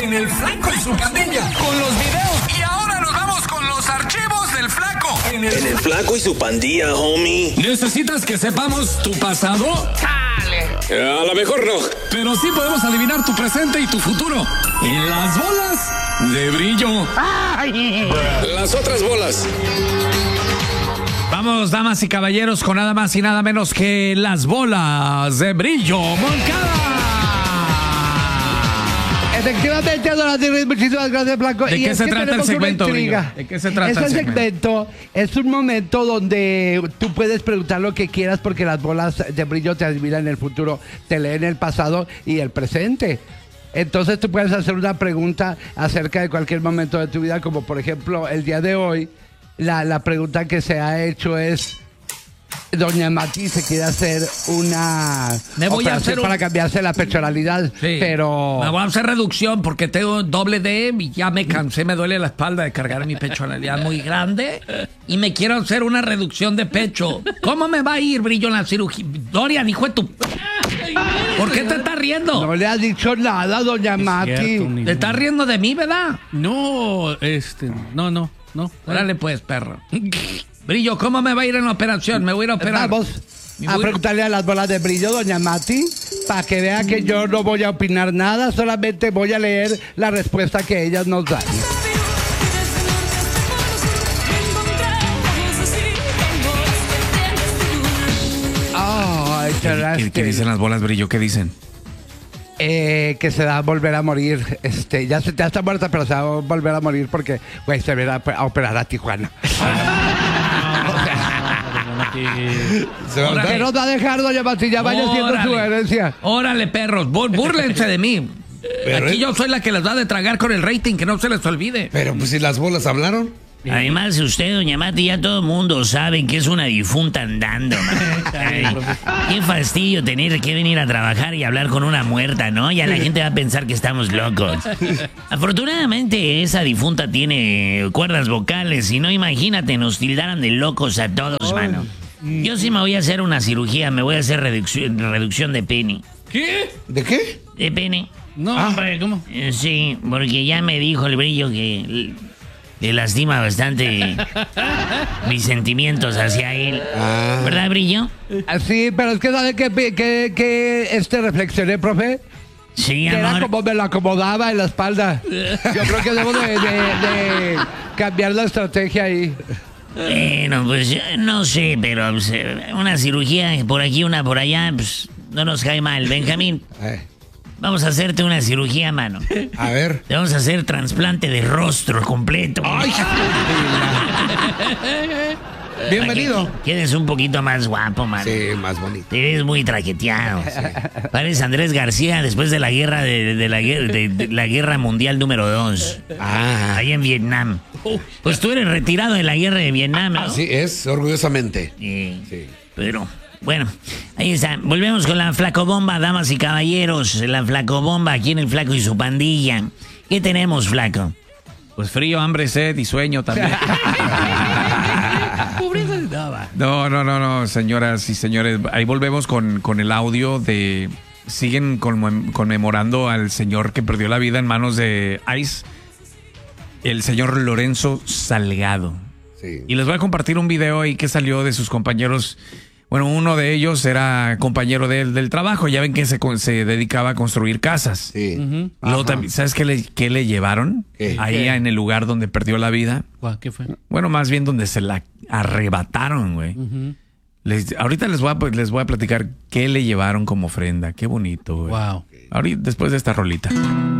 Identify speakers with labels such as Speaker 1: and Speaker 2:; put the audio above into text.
Speaker 1: en El Flaco y su Pandilla, con los videos. Y ahora nos vamos con los archivos del Flaco.
Speaker 2: En El Flaco y su Pandilla, homie.
Speaker 1: ¿Necesitas que sepamos tu pasado?
Speaker 2: A lo mejor no.
Speaker 1: Pero sí podemos adivinar tu presente y tu futuro. En las bolas de brillo.
Speaker 2: Las otras bolas.
Speaker 3: Vamos, damas y caballeros, con nada más y nada menos que las bolas de brillo Moncada.
Speaker 4: Efectivamente, muchísimas gracias, Blanco.
Speaker 3: ¿De qué se trata el segmento, Brillo? ¿De qué se trata el
Speaker 4: segmento? Es un momento donde tú puedes preguntar lo que quieras porque las bolas de brillo te adivinan el futuro, te leen el pasado y el presente. Entonces tú puedes hacer una pregunta acerca de cualquier momento de tu vida, como por ejemplo el día de hoy. La pregunta que se ha hecho es: Doña Mati se quiere hacer una operación para cambiarse la personalidad, sí, pero...
Speaker 3: Me voy a hacer reducción porque tengo doble D y ya me cansé, me duele la espalda de cargar mi personalidad muy grande y me quiero hacer una reducción de pecho. ¿Cómo me va a ir, Brillo, en la cirugía? Dorian, hijo de tu... ¿Por qué te estás riendo?
Speaker 4: No le has dicho nada, Doña Mati.
Speaker 3: ¿Te estás riendo de mí, verdad?
Speaker 5: No, no.
Speaker 3: Órale pues, perro. Brillo, ¿cómo me va a ir en la operación? Me voy a ir a operar.
Speaker 4: Vamos a preguntarle a las bolas de brillo, Doña Mati, para que vea que yo no voy a opinar nada, solamente voy a leer la respuesta que ellas nos dan.
Speaker 3: ¿Qué dicen las bolas, Brillo? ¿Qué dicen?
Speaker 4: Que se va a volver a morir. Ya está muerta, pero se va a volver a morir porque, güey, se va a operar a Tijuana. Se nos va a dejar, Doña Mati, ya vaya haciendo su herencia.
Speaker 3: Órale, perros, búrlense de mí. Aquí yo soy la que les va a tragar con el rating, que no se les olvide.
Speaker 6: Pero pues si las bolas hablaron.
Speaker 7: Además, usted, Doña Mati, ya todo el mundo sabe que es una difunta andando, qué fastidio tener que venir a trabajar y hablar con una muerta, ¿no? Ya la gente va a pensar que estamos locos. Afortunadamente, esa difunta tiene cuerdas vocales, y no, imagínate, nos tildaran de locos a todos, mano. Yo sí me voy a hacer una cirugía, me voy a hacer reducción de pene.
Speaker 5: ¿Qué?
Speaker 6: ¿De qué?
Speaker 7: De pene.
Speaker 5: No, hombre, ¿cómo?
Speaker 7: Sí, porque ya me dijo el Brillo que... le lastima bastante mis sentimientos hacia él. ¿Verdad, Brillo?
Speaker 4: Sí, pero es que ¿sabe que reflexioné, profe?
Speaker 7: Sí,
Speaker 4: que
Speaker 7: amor.
Speaker 4: era como me lo acomodaba en la espalda. Yo creo que debo de cambiar la estrategia ahí.
Speaker 7: Bueno, pues no sé, pero pues, una cirugía por aquí, una por allá, pues no nos cae mal. Benjamín, vamos a hacerte una cirugía, mano.
Speaker 6: A ver.
Speaker 7: Te vamos a hacer trasplante de rostro completo.
Speaker 6: ¡Ay! Bienvenido.
Speaker 7: Quedes un poquito más guapo, mano.
Speaker 6: Sí, más bonito.
Speaker 7: Te ves muy traqueteado. Sí. Pareces Andrés García después de la guerra de la guerra mundial número 2. Ahí en Vietnam. Pues tú eres retirado de la guerra de Vietnam, ¿no?
Speaker 6: Así es, orgullosamente.
Speaker 7: Sí. Pero... bueno, ahí está. Volvemos con la Flacobomba, damas y caballeros. La Flacobomba aquí en El Flaco y su Pandilla. ¿Qué tenemos, Flaco?
Speaker 3: Pues hambre, sed y sueño también. No, señoras y señores. Ahí volvemos con el audio de... siguen conmemorando al señor que perdió la vida en manos de ICE. El señor Lorenzo Salgado.
Speaker 6: Sí.
Speaker 3: Y les voy a compartir un video ahí que salió de sus compañeros. Bueno, uno de ellos era compañero de él del trabajo. Ya ven que se dedicaba a construir casas.
Speaker 6: Sí.
Speaker 3: Luego también, ¿sabes qué le llevaron? Ahí en el lugar donde perdió la vida.
Speaker 5: ¿Qué fue?
Speaker 3: Bueno, más bien donde se la arrebataron, güey. Ahorita les voy a platicar qué le llevaron como ofrenda. Qué bonito, güey.
Speaker 5: Wow.
Speaker 3: Ahorita, después de esta rolita.